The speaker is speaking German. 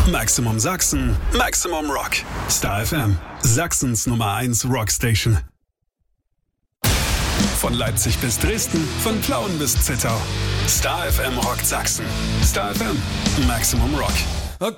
Maximum Sachsen, Maximum Rock. Star FM, Sachsens Nummer 1 Rockstation. Von Leipzig bis Dresden, von Plauen bis Zittau. Star FM rockt Sachsen. Star FM, Maximum Rock.